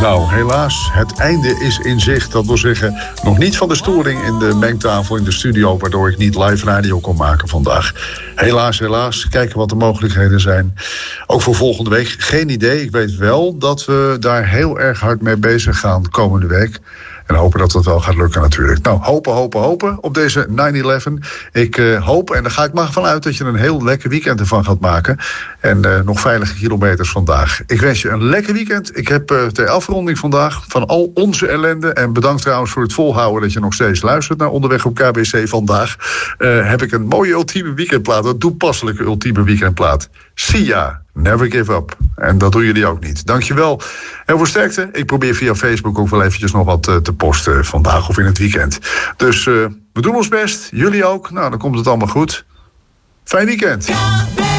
Nou, helaas, het einde is in zicht. Dat wil zeggen, nog niet van de storing in de mengtafel in de studio, waardoor ik niet live radio kon maken vandaag. Helaas. Kijken wat de mogelijkheden zijn. Ook voor volgende week, geen idee. Ik weet wel dat we daar heel erg hard mee bezig gaan komende week. En hopen dat het wel gaat lukken natuurlijk. Nou, hopen op deze 9/11. Ik hoop, en daar ga ik maar vanuit, dat je een heel lekker weekend ervan gaat maken. En nog veilige kilometers vandaag. Ik wens je een lekker weekend. Ik heb ter afronding vandaag van al onze ellende, en bedankt trouwens voor het volhouden dat je nog steeds luistert naar Onderweg op KBC vandaag, heb ik een mooie ultieme weekendplaat, een toepasselijke ultieme weekendplaat. Sia, Never Give Up. En dat doen jullie ook niet. Dankjewel. En voor sterkte, ik probeer via Facebook ook wel eventjes nog wat te posten vandaag of in het weekend. Dus we doen ons best. Jullie ook. Nou, dan komt het allemaal goed. Fijn weekend.